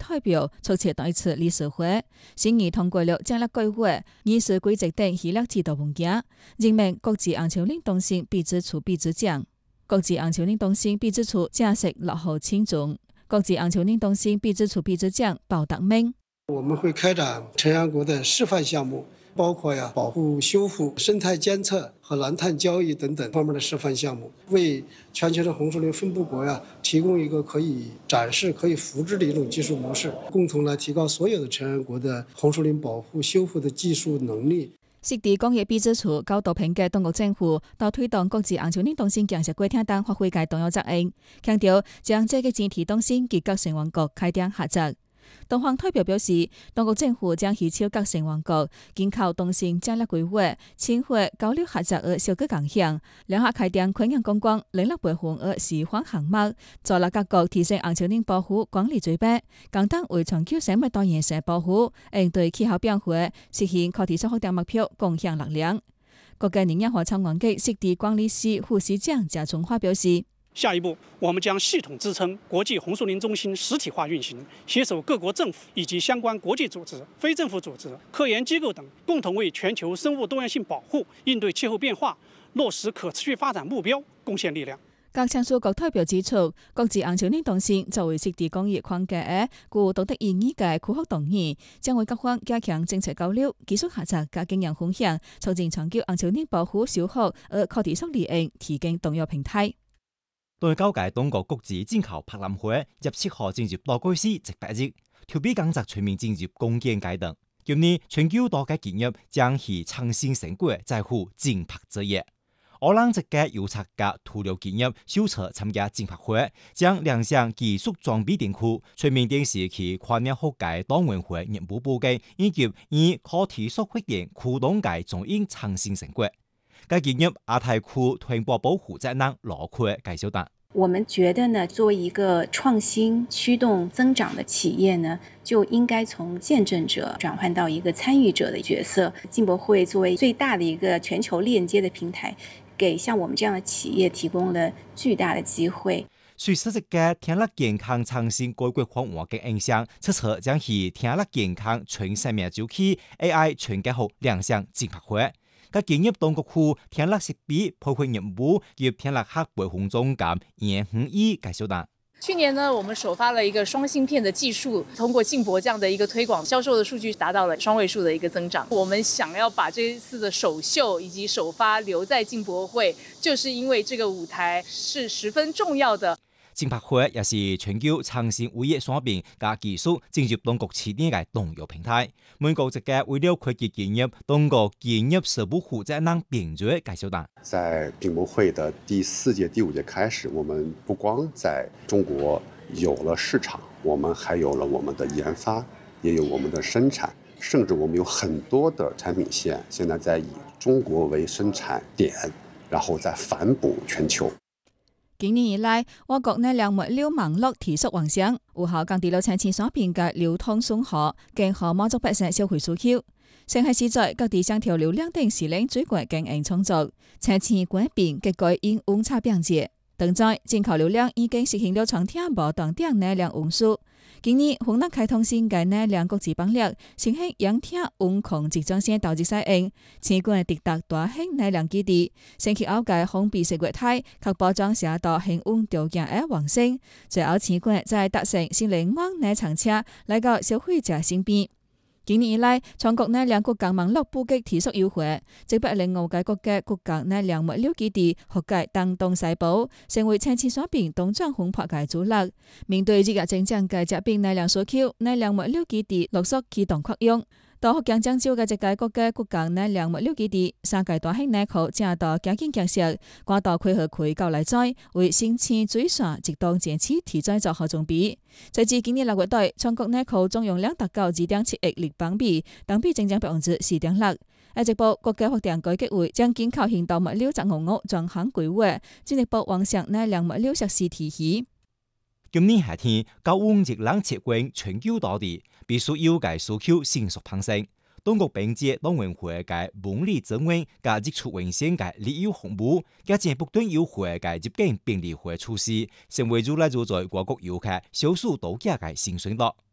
代表促切第一次理事會，審議通過了建立計劃、議事規則等系列指導文件，任命國際紅樹林董事秘書處秘書長。國際紅樹林董事秘書處正式落號請準。國際紅樹林董事秘書處秘書長鮑德明： 我們會開展成員國的示範項目，包括保護、修復、生態監測和藍碳交易等等方面的示範項目，為全球的紅樹林分布國提供一個可以展示、可以複製的一種技術模式，共同來提高所有的成員國的紅樹林保護、修復的技術能力。 適地工業秘書處高度評價中國政府到推動國際紅樹林董事建設過程中發揮嘅重要責任，強調將這個前提董事及各成員國開展合作。東方代表表示，中國政府將協調各成員國緊靠董事戰略規劃、簽會交流合作而小個共享，兩下開展昆陽公關領域培訓而示範項目，助力各國提升紅樹林保護管理水平，共同為全球生物多樣性保護、應對氣候變化、實現可持續發展目標貢獻力量。國家能源和能源局適地管理司副司長賈春華表示， 下一步，我們將系統支撐國際紅樹林中心實體化運行，攜手各國政府以及相關國際組織、非政府組織、科研機構等，共同為全球生物多樣性保護、應對氣候變化、落實可持續發展目標貢獻力量。 各簽署國代表指出，國際紅樹林董事作為適地工業框架嘅具道德意義嘅科學動議，將為各方加強政策交流、技術合作及經驗分享，促進長久紅樹林保護守護而可持續利益提供重要平台。 對交界中國國際進口博覽會27號進入大概是18日，籌備工作全面進入攻堅階段。今年全球多個企業將其創新成果在乎競拍之夜。歐朗這個優策嘅塗料企業首次參加競拍會，將亮相技術裝備電庫、全面電視其跨年學界黨委會任務報告，以及以可持續發展驅動嘅中英創新成果。該企業亞太區環保保護責任攞開介紹單。 我們覺得呢，作為一個創新驅動增長的企業呢，就應該從見證者轉換到一個參與者的角色。進博會作為最大的一個全球鏈接的平台，給像我們這樣的企業提供了巨大的機會。 隨實質嘅聽力健康創新改革方案嘅影響，此次將係聽力健康全生命週期 AI 全結合亮相競拍會。各建議當局區聽力設備培訓任務及聽力學培訓總監嚴恆義介紹單。 去年呢，我們首發了一個雙芯片的技術，通過進博這樣的一個推廣，銷售的數據達到了雙位數的一個增長。我們想要把這一次的首秀以及首發留在進博會，就是因為這個舞台是十分重要的。 競拍會也是全球創新產業雙邊加技術進入當局起點嘅重要平台。美國這個為了科技企業，當局建業實務負責人並嘴介紹單。 在進博會的第4屆、第5屆開始，我們不光在中國有了市場，我們還有了我們的研發，也有我們的生產，甚至我們有很多的產品線，現在在以中國為生產點，然後再反哺全球。 今年以來，我國能量物流網絡持續旺盛，有效降低了產前所變嘅流通損耗，更好滿足百姓消費需求。上海市在各地上調流量等時令最貴經營充足，產前改變結果因溫差變節。當在進口流量已經實現了長天無斷定能量運輸。今年湖南開通新嘅能量國際網絡，承起陽天溫控集裝箱導致使用，前管直達大興能量基地，升級後嘅封閉式月台，確保裝下到恆溫條件嘅完成。最後前管在達成新能源內場車來到消費者身邊。今年以來，全國能量國家網絡布局持續優化，即不令5個國家國家能量物流基地合計當東西部，成為產前所變東轉分配嘅主力。面對日日增長嘅疾病能量需求，能量物流基地陸續啟動擴用。到福建漳州嘅一個國家國家能量物流基地，3個大型內庫正到加緊建設，趕到開河區舊來載，為新遷水線直當前期提早做好準備。截至今年6月底，全國內庫總容量達到2.7億立方米，同比增長4.6%。一步國家發展改革會將緊靠現代物流15專項規劃，進一步完善能量物流設施體系。 今年夏天，高溫熱浪切貫全球多地，必須有嘅需求迅速攀升。當局並借黨委會嘅物理增溫加日出溫線嘅旅遊服務，加進不斷優惠嘅入境便利化措施，成為越來越多外國遊客小數度假嘅新選擇。